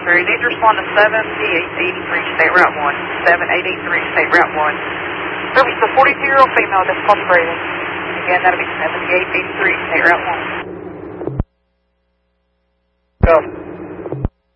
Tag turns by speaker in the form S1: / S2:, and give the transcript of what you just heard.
S1: Missouri. Need to respond to 7883 State Route 1. 7883 State Route 1. Service to 42-year-old female, difficulty breathing. Again, that'll be 7883 State Route 1.